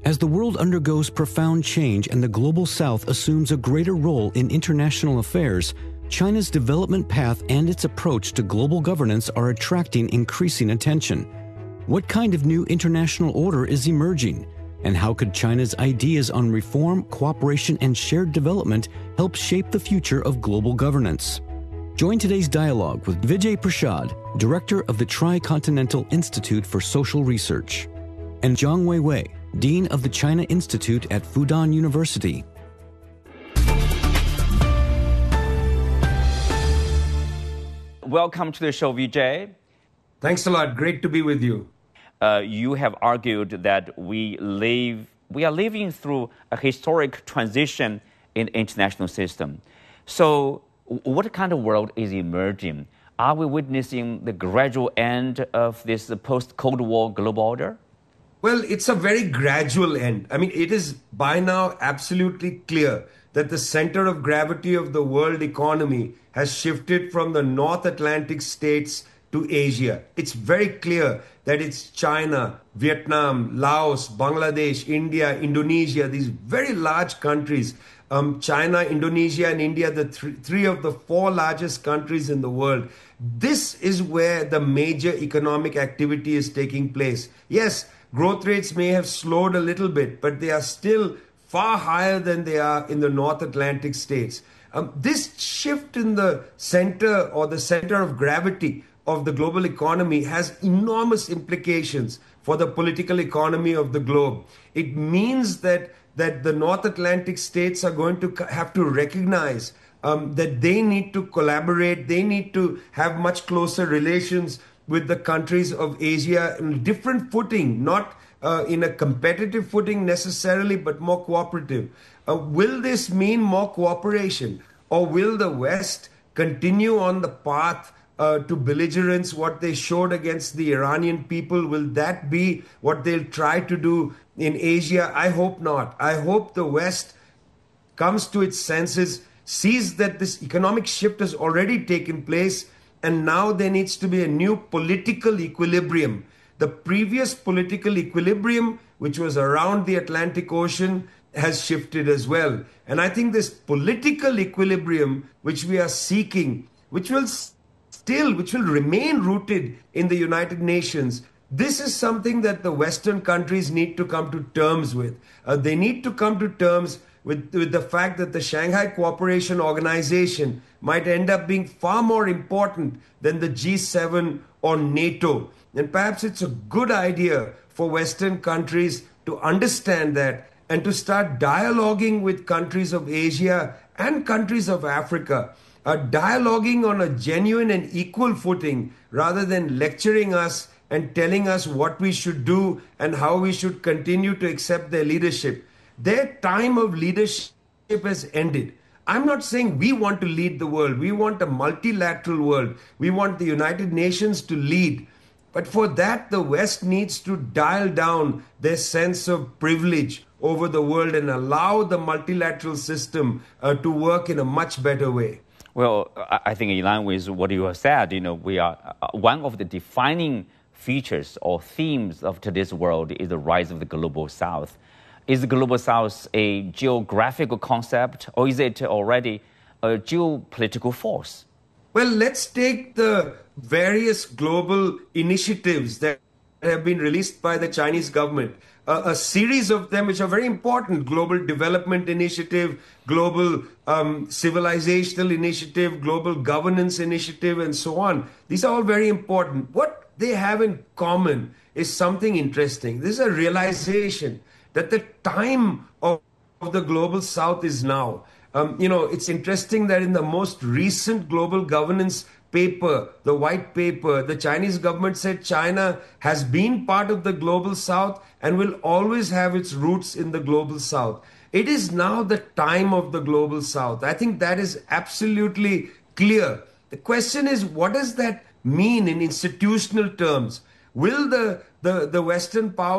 As the world undergoes profound change and the global south assumes a greater role in international affairs, China's development path and its approach to global governance are attracting increasing attention. What kind of new international order is emerging? And how could China's ideas on reform, cooperation, and shared development help shape the future of global governance? Join today's dialogue with Vijay Prashad, Director of the Tricontinental Institute for Social Research, and Zhang Weiwei, Dean of the China Institute at Fudan University. Welcome to the show, Vijay. Thanks a lot. Great to be with you. You have argued that we are living through a historic transition in the international system. So what kind of world is emerging? Are we witnessing the gradual end of this post-Cold War global order? Well, it's a very gradual end. I mean, it is by now absolutely clear that the center of gravity of the world economy has shifted from the North Atlantic states to Asia. It's very clear that it's China, Vietnam, Laos, Bangladesh, India, Indonesia, these very large countries. China, Indonesia, and India, the three of the four largest countries in the world. This is where the major economic activity is taking place. Yes, growth rates may have slowed a little bit, but they are still far higher than they are in the North Atlantic states. This shift in the center or the center of gravity of the global economy has enormous implications for the political economy of the globe. It means that the North Atlantic states are going to have to recognize that they need to collaborate, they need to have much closer relations with the countries of Asia on different footing, not in a competitive footing necessarily, but more cooperative. Will this mean more cooperation, or will the West continue on the path to belligerence, what they showed against the Iranian people? Will that be what they'll try to do in Asia? I hope not. I hope the West comes to its senses, sees that this economic shift has already taken place, and now there needs to be a new political equilibrium. The previous political equilibrium, which was around the Atlantic Ocean, has shifted as well. And I think this political equilibrium, which we are seeking, which will remain rooted in the United Nations, this is something that the Western countries need to come to terms with. They need to come to terms with the fact that the Shanghai Cooperation Organization might end up being far more important than the G7 or NATO. And perhaps it's a good idea for Western countries to understand that and to start dialoguing with countries of Asia and countries of Africa, dialoguing on a genuine and equal footing rather than lecturing us and telling us what we should do and how we should continue to accept their leadership. Their time of leadership has ended. I'm not saying we want to lead the world. We want a multilateral world. We want the United Nations to lead. But for that, the West needs to dial down their sense of privilege over the world and allow the multilateral system to work in a much better way. Well, I think in line with what you have said, we are one of the defining features or themes of today's world is the rise of the global South. Is the global South a geographical concept, or is it already a geopolitical force? Well, let's take the various global initiatives that have been released by the Chinese government. A series of them which are very important: Global Development Initiative, Global Civilizational Initiative, Global Governance Initiative, and so on. These are all very important. What they have in common is something interesting. This is a realization that the time of the global South is now. It's interesting that in the most recent global governance paper, the white paper, the Chinese government said China has been part of the global South and will always have its roots in the global South. It is now the time of the global South. I think that is absolutely clear. The question is, what does that mean in institutional terms? Will the Western powers